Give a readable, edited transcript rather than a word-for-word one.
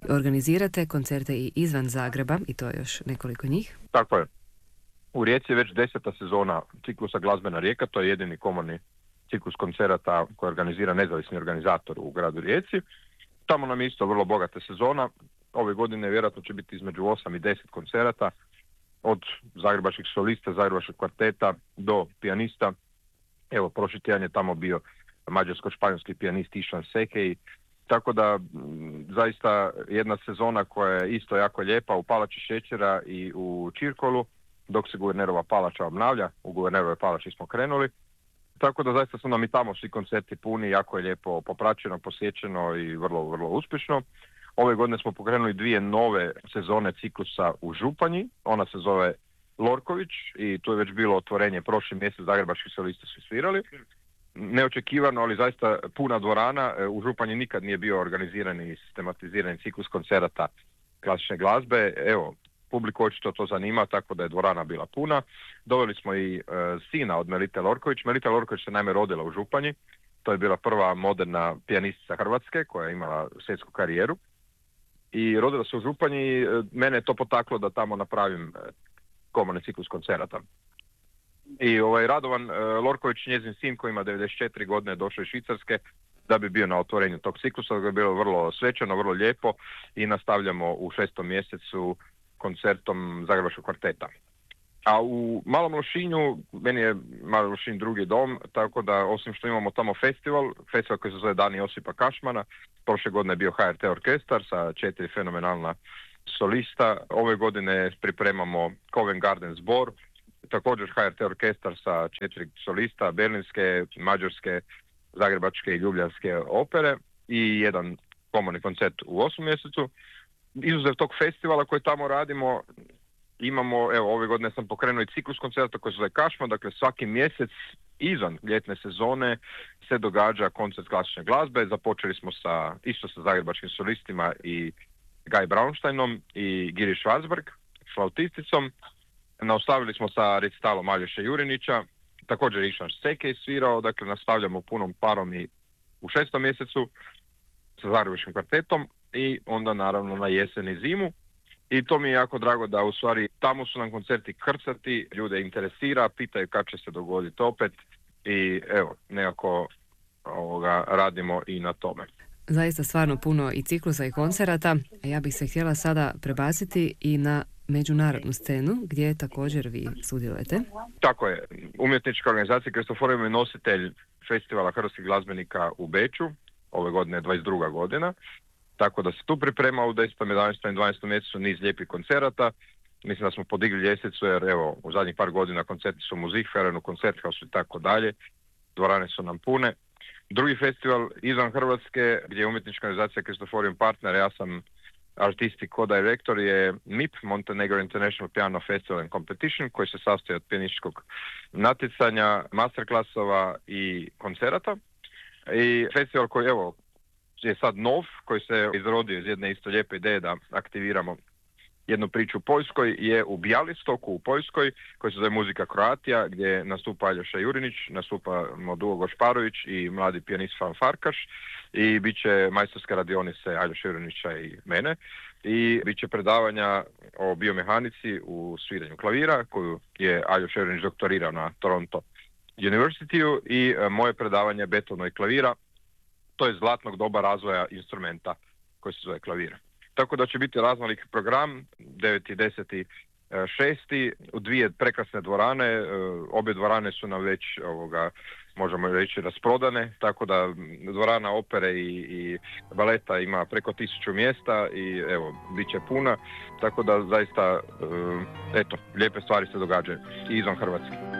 Organizirate koncerte i izvan Zagreba, i to još nekoliko njih. Tako je. U Rijeci je već 10. sezona ciklusa Glazbena Rijeka, to je jedini komorni ciklus koncerata koji organizira nezavisni organizator u gradu Rijeci. Tamo nam je isto vrlo bogata sezona. Ove godine vjerojatno će biti između 8 i 10 koncerata, od zagrebačkih solista, zagrebačkog kvarteta do pijanista. Evo, prošli tjedan je tamo bio mađarsko-španjolski pijanist Išvan Sekej, tako da zaista jedna sezona koja je isto jako lijepa u Palači šećera i u Čirkolu, dok se Guvernerova palača obnavlja. U Guvernerovoj palači smo krenuli, tako da zaista su nam i tamo svi koncerti puni, jako je lijepo popraćeno, posjećeno i vrlo, vrlo uspješno. Ove godine smo pokrenuli 2 nove sezone ciklusa u Županji, ona se zove Lorković i tu je već bilo otvorenje prošli mjesec, zagrebački solisti su svirali. Neočekivano, ali zaista puna dvorana. U Županji nikad nije bio organiziran i sistematizirani ciklus koncerata klasične glazbe. Evo, publiku očito to zanima, tako da je dvorana bila puna. Doveli smo i sina od Melite Lorković. Melita Lorković se naime rodila u Županji. To je bila prva moderna pijanistica Hrvatske koja je imala svjetsku karijeru. I rodila se u Županji. Mene je to potaklo da tamo napravim komorni ciklus koncerata. I Radovan Lorković, njezin sin koji ima 94 godine, došao iz Švicarske da bi bio na otvorenju tog ciklusa. To je bilo vrlo svečano, vrlo lijepo i nastavljamo u 6. mjesecu koncertom Zagrebačkog kvarteta. A u Malom Lošinju, meni je Mali Lošinj drugi dom, tako da osim što imamo tamo festival koji se zove Dani Josipa Kašmana, prošle godine je bio HRT orkestar sa 4 fenomenalna solista. Ove godine pripremamo Covent Garden zbor, također HRT orkestar sa 4 solista, berlinske, mađarske, zagrebačke i ljubljanske opere i jedan komorni koncert u 8. mjesecu. Izuzev tog festivala koji tamo radimo, imamo, evo, ove godine sam pokrenuo i ciklus koncerta koji se zove Kašman, dakle svaki mjesec izvan ljetne sezone se događa koncert klasične glazbe. Započeli smo isto sa zagrebačkim solistima i Guy Braunsteinom i Giri Schwarzberg, flautisticom. Nastavili smo sa recitalom Aljoše Jurinića, također Išvan Sekej svirao, dakle nastavljamo punom parom i u 6. mjesecu sa zagrebačkim kvartetom i onda naravno na jesen i zimu. I to mi je jako drago da u stvari tamo su nam koncerti krcati, ljude interesira, pitaju kad će se dogoditi opet i evo, nekako radimo i na tome. Zaista stvarno puno i ciklusa i koncerata, a ja bih se htjela sada prebaciti i na međunarodnu scenu gdje također vi sudjelujete. Tako je. Umjetnička organizacija Kristoforium je nositelj festivala hrvatskih glazbenika u Beču, ove godine je 22. godina. Tako da se tu priprema u 10., 11. i 12. mjesecu niz lijepih koncerata. Mislim da smo podigli ljestvicu jer evo u zadnjih par godina koncerti su u Musikferenu, Koncerthausu i tako dalje. Dvorane su nam pune. Drugi festival izvan Hrvatske gdje je umjetnička organizacija Kristoforium partner, ja sam artist i co-director, je MIP, Montenegro International Piano Festival and Competition, koji se sastoji od pijanističkog natjecanja, masterclassova i koncerata. I festival koji evo je sad nov, koji se izrodio iz jedne isto lijepe ideje da aktiviramo jednu priču u Poljskoj, je u Bjalistoku u Poljskoj, koji se zove Muzika Kroatija, gdje nastupa Aljoša Jurinić, nastupamo duo Gošparović i mladi pijanist Fan Farkaš i bit će majstorske radionice Aljoša Jurinića i mene i bit će predavanja o biomehanici u sviranju klavira, koju je Aljoša Jurinić doktorirao na Toronto Universityu i moje predavanje betonoj i klavira. To je zlatnog doba razvoja instrumenta koji se zove klavir. Tako da će biti raznolik program, 9. 10. 6. u 2 prekrasne dvorane. Obje dvorane su nam već, možemo reći, rasprodane, tako da dvorana opere i baleta ima preko 1000 mjesta i evo, bit će puna. Tako da zaista, lijepe stvari se događaju i izvan Hrvatske.